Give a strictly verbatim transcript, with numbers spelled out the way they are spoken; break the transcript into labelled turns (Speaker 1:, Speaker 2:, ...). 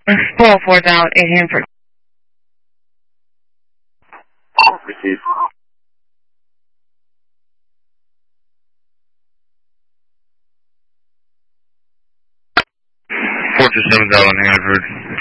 Speaker 1: four oh four down in Hanford.
Speaker 2: Receive.
Speaker 3: four two seven down in Hanford.